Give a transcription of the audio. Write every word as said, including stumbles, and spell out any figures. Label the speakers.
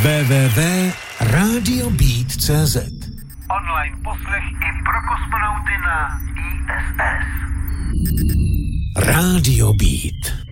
Speaker 1: w w w tečka radio beat tečka cé zet.
Speaker 2: Online poslech i pro kosmonauty na í es es.
Speaker 1: Radio Beat.